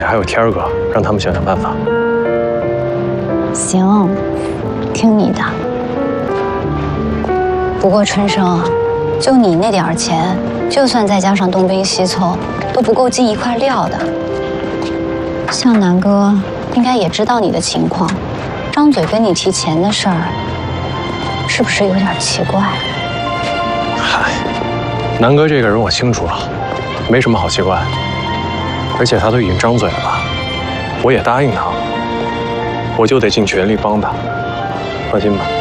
还有天儿哥，让他们想想办法。 行，听你的。不过春生，就你那点儿钱，就算再加上东拼西凑，都不够进一块料的。向南哥应该也知道你的情况，张嘴跟你提钱的事儿，是不是有点奇怪？ 嗨，南哥这个人我清楚了，没什么好奇怪。而且他都已经张嘴了，我也答应他了，我就得尽全力帮他，放心吧。